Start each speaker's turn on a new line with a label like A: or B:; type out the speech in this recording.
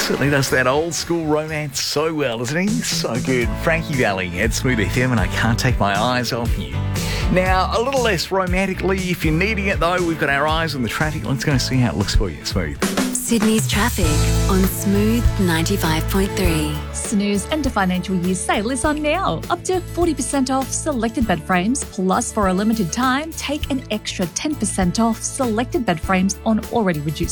A: Certainly does that old school romance so well, doesn't he? So good. Frankie Valli at Smooth FM, and I can't take my eyes off you. Now, a little less romantically, if you're needing it though, we've got our eyes on the traffic. Let's go see how it looks for you. Smooth.
B: Sydney's traffic on Smooth 95.3.
C: Snooze end of financial year sale is on now. Up to 40% off selected bed frames, plus for a limited time, take an extra 10% off selected bed frames on already reduced